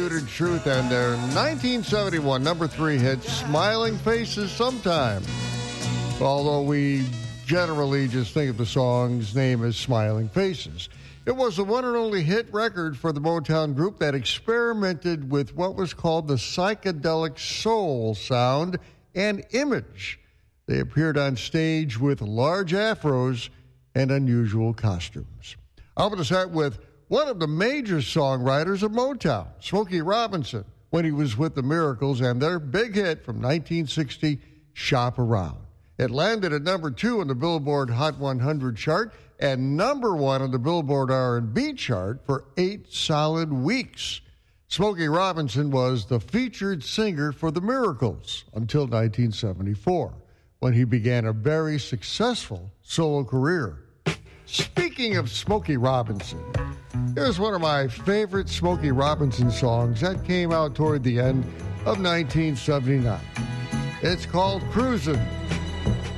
Undisputed Truth and their 1971 number 3 hit, Smiling Faces Sometime. Although we generally just think of the song's name as Smiling Faces. It was the one and only hit record for the Motown group that experimented with what was called the psychedelic soul sound and image. They appeared on stage with large afros and unusual costumes. I'm going to start with one of the major songwriters of Motown, Smokey Robinson, when he was with the Miracles and their big hit from 1960, Shop Around. It landed at number 2 on the Billboard Hot 100 chart and number 1 on the Billboard R&B chart for 8 solid weeks. Smokey Robinson was the featured singer for the Miracles until 1974, when he began a very successful solo career. Speaking of Smokey Robinson, here's one of my favorite Smokey Robinson songs that came out toward the end of 1979. It's called Cruisin'.